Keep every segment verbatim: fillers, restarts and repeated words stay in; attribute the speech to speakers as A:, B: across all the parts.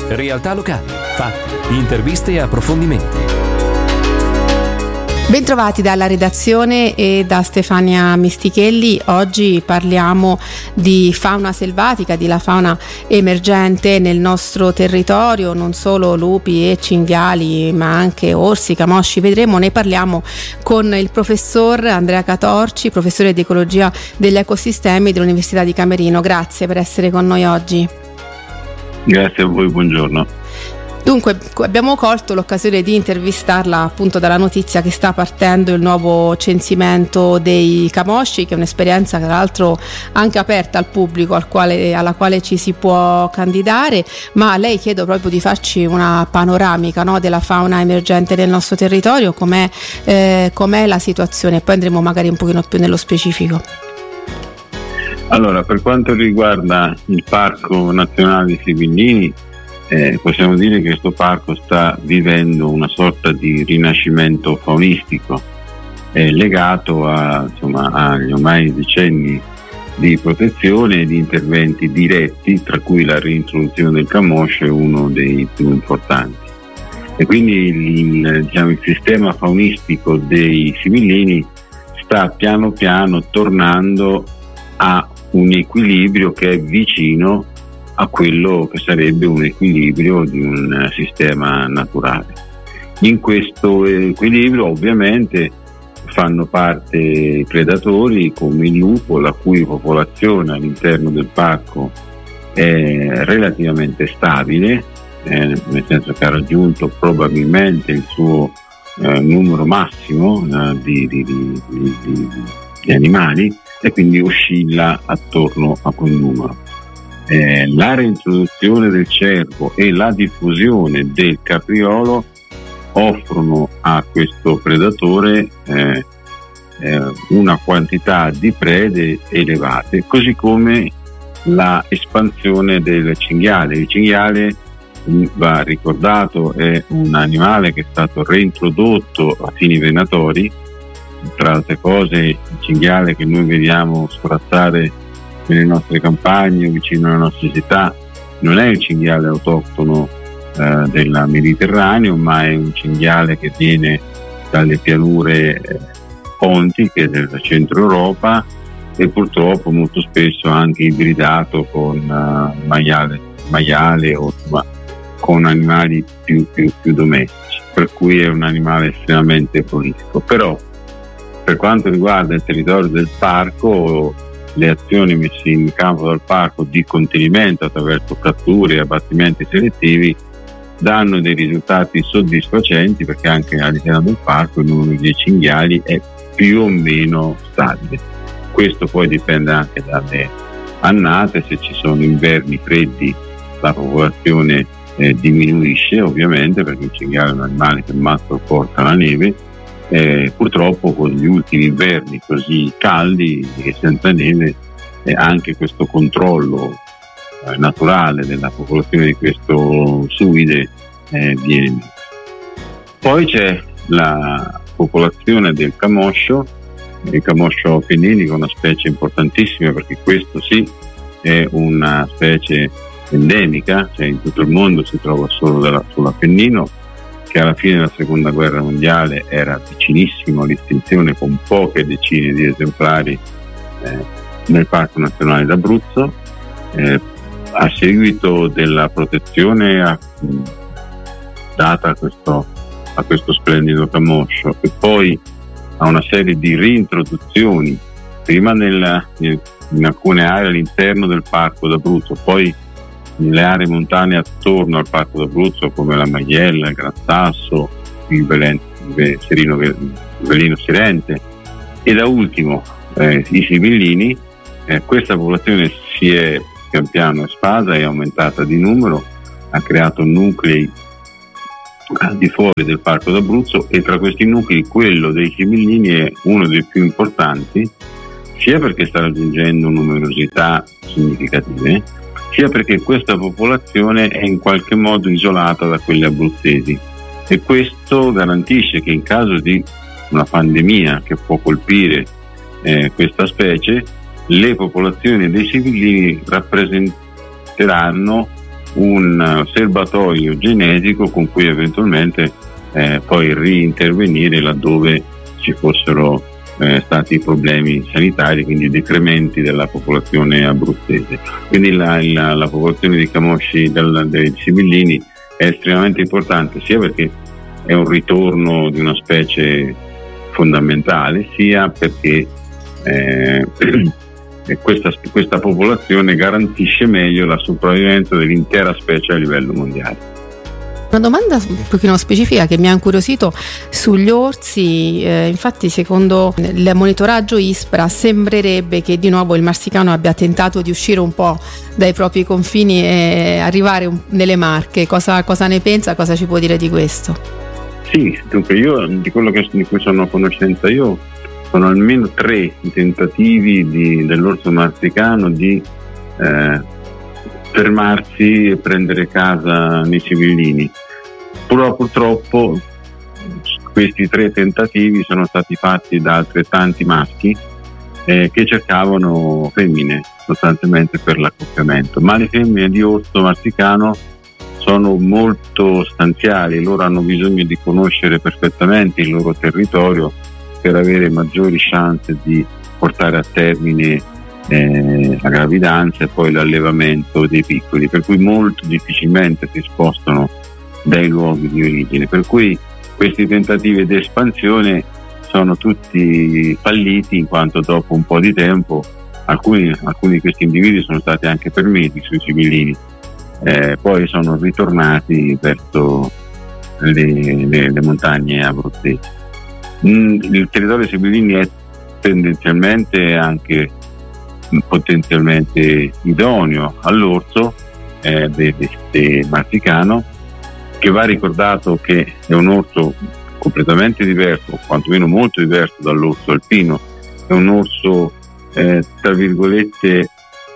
A: Realtà locali, fatti, interviste e approfondimenti.
B: Bentrovati dalla redazione e da Stefania Mistichelli. Oggi parliamo di fauna selvatica, di la fauna emergente nel nostro territorio, non solo lupi e cinghiali ma anche orsi, camosci. Vedremo, ne parliamo con il professor Andrea Catorci, professore di ecologia degli ecosistemi dell'Università di Camerino. Grazie per essere con noi oggi.
C: Grazie a voi, buongiorno.
B: Dunque, abbiamo colto l'occasione di intervistarla appunto dalla notizia che sta partendo il nuovo censimento dei camosci, che è un'esperienza tra l'altro anche aperta al pubblico, al quale, alla quale ci si può candidare, ma a lei chiedo proprio di farci una panoramica, no, della fauna emergente del nostro territorio, com'è, eh, com'è la situazione, poi andremo magari un pochino più nello specifico.
C: Allora, per quanto riguarda il Parco Nazionale Sibillini, Eh, possiamo dire che questo parco sta vivendo una sorta di rinascimento faunistico eh, legato a, insomma, agli ormai decenni di protezione e di interventi diretti, tra cui la reintroduzione del camoscio è uno dei più importanti. E quindi il, diciamo, il sistema faunistico dei sibillini sta piano piano tornando a un equilibrio che è vicino a quello che sarebbe un equilibrio di un sistema naturale. In questo equilibrio ovviamente fanno parte i predatori come il lupo, la cui popolazione all'interno del parco è relativamente stabile, eh, nel senso che ha raggiunto probabilmente il suo eh, numero massimo eh, di, di, di, di, di animali, e quindi oscilla attorno a quel numero. Eh, la reintroduzione del cervo e la diffusione del capriolo offrono a questo predatore eh, eh, una quantità di prede elevate, così come la espansione del cinghiale. Il cinghiale, va ricordato, è un animale che è stato reintrodotto a fini venatori. Tra altre cose, il cinghiale che noi vediamo scorazzare nelle nostre campagne, vicino alle nostre città, non è il cinghiale autoctono eh, del Mediterraneo, ma è un cinghiale che viene dalle pianure eh, pontiche del centro Europa e purtroppo molto spesso anche ibridato con uh, maiale, maiale o insomma, con animali più, più, più domestici, per cui è un animale estremamente prolifico. Però per quanto riguarda il territorio del parco, le azioni messe in campo dal parco di contenimento attraverso catture e abbattimenti selettivi danno dei risultati soddisfacenti, perché anche all'interno del parco il numero di cinghiali è più o meno stabile. Questo poi dipende anche dalle annate. Se ci sono inverni freddi la popolazione eh, diminuisce ovviamente, perché il cinghiale è un animale che ma sopporta la neve. Eh, purtroppo con gli ultimi inverni così caldi e senza neve eh, anche questo controllo eh, naturale della popolazione di questo suide eh, viene meno. Poi c'è la popolazione del camoscio, il camoscio appenninico, una specie importantissima, perché questo sì è una specie endemica, cioè in tutto il mondo si trova solo della, sull'Appennino, che alla fine della seconda guerra mondiale era vicinissimo all'estinzione con poche decine di esemplari eh, nel Parco Nazionale d'Abruzzo. Eh, a seguito della protezione a, data a questo, a questo splendido camoscio e poi a una serie di reintroduzioni, prima nel, in alcune aree all'interno del Parco d'Abruzzo, poi nelle aree montane attorno al Parco d'Abruzzo come la Maiella, il Gran Sasso, il, Belen, il Serino, il Velino Sirente e da ultimo eh, i sibillini. Eh, questa popolazione si è pian piano espasa, è aumentata di numero, ha creato nuclei al di fuori del Parco d'Abruzzo, e tra questi nuclei quello dei sibillini è uno dei più importanti, sia perché sta raggiungendo numerosità significative, sia perché questa popolazione è in qualche modo isolata da quelle abruzzesi, e questo garantisce che in caso di una pandemia che può colpire eh, questa specie, le popolazioni dei sibillini rappresenteranno un serbatoio genetico con cui eventualmente eh, poi reintervenire laddove ci fossero eh, stati problemi sanitari, quindi decrementi della popolazione abruzzese. Quindi la, la, la popolazione di camosci del, dei sibillini è estremamente importante, sia perché è un ritorno di una specie fondamentale, sia perché eh, questa, questa popolazione garantisce meglio la sopravvivenza dell'intera specie a livello mondiale.
B: Una domanda un pochino specifica che mi ha incuriosito sugli orsi, eh, infatti secondo il monitoraggio ISPRA sembrerebbe che di nuovo il marsicano abbia tentato di uscire un po' dai propri confini e arrivare un, nelle Marche. Cosa, cosa ne pensa? Cosa ci può dire di questo?
C: Sì, dunque io di quello che, di cui sono a conoscenza io sono almeno tre i tentativi di, dell'orso marsicano di eh, fermarsi e prendere casa nei sibillini. Però purtroppo questi tre tentativi sono stati fatti da altrettanti maschi eh, che cercavano femmine sostanzialmente per l'accoppiamento, ma le femmine di orso marsicano sono molto stanziali, loro hanno bisogno di conoscere perfettamente il loro territorio per avere maggiori chance di portare a termine eh, la gravidanza e poi l'allevamento dei piccoli, per cui molto difficilmente si spostano dai luoghi di origine, per cui questi tentativi di espansione sono tutti falliti, in quanto dopo un po' di tempo alcuni, alcuni di questi individui sono stati anche fermati sui sibillini, eh, poi sono ritornati verso le, le, le montagne abruzzesi. Mm, il territorio sibillini è tendenzialmente anche potenzialmente idoneo all'orso eh, de, de, de marsicano, che va ricordato che è un orso completamente diverso, quantomeno molto diverso dall'orso alpino. È un orso eh, tra virgolette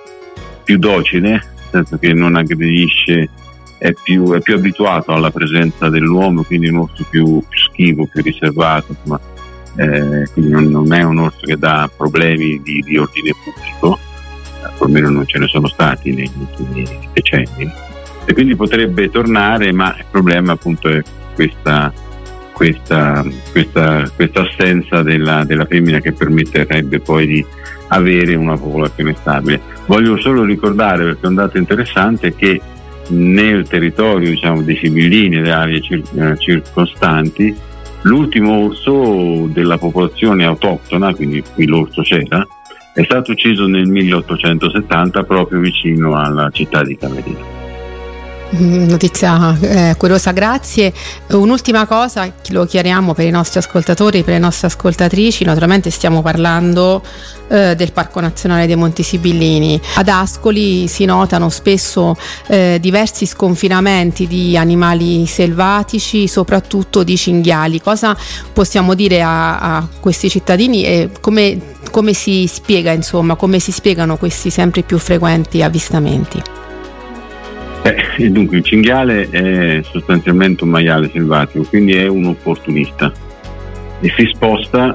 C: più docile, nel senso che non aggredisce, è più, è più abituato alla presenza dell'uomo, quindi un orso più, più schivo, più riservato, insomma, eh, quindi non, non è un orso che dà problemi di, di ordine pubblico, almeno non ce ne sono stati negli ultimi decenni, e quindi potrebbe tornare, ma il problema appunto è questa questa, questa, questa assenza della, della femmina, che permetterebbe poi di avere una popolazione stabile. Voglio solo ricordare, perché è un dato interessante, che nel territorio, diciamo, dei sibillini e delle aree cir- circostanti, l'ultimo orso della popolazione autoctona, quindi qui l'orso c'era, è stato ucciso nel milleottocentosettanta proprio vicino alla città di Camerino.
B: Notizia eh, curiosa, grazie. Un'ultima cosa, lo chiariamo per i nostri ascoltatori, per le nostre ascoltatrici: naturalmente stiamo parlando eh, del Parco Nazionale dei Monti Sibillini. Ad Ascoli si notano spesso eh, diversi sconfinamenti di animali selvatici, soprattutto di cinghiali. Cosa possiamo dire a, a questi cittadini e come, come si spiega, insomma, come si spiegano questi sempre più frequenti avvistamenti?
C: Eh, dunque il cinghiale è sostanzialmente un maiale selvatico, quindi è un opportunista e si sposta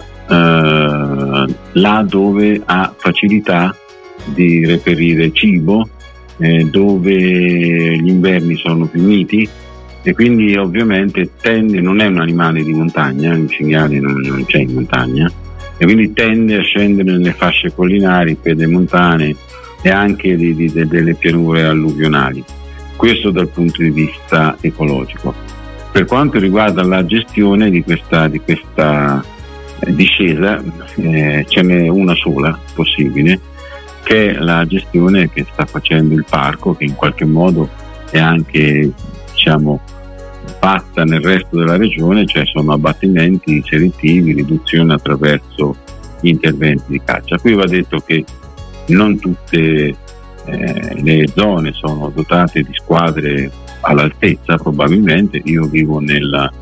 C: eh, là dove ha facilità di reperire cibo, eh, dove gli inverni sono più miti, e quindi ovviamente tende, non è un animale di montagna, il cinghiale non, non c'è in montagna, e quindi tende a scendere nelle fasce collinari, pedemontane e anche di, di, de, delle pianure alluvionali. Questo dal punto di vista ecologico. Per quanto riguarda la gestione di questa, di questa eh, discesa, eh, ce n'è una sola possibile, che è la gestione che sta facendo il parco, che in qualche modo è anche, diciamo, fatta nel resto della regione, cioè sono abbattimenti selettivi, riduzione attraverso interventi di caccia. Qui va detto che non tutte Eh, le zone sono dotate di squadre all'altezza, probabilmente. Io vivo nella,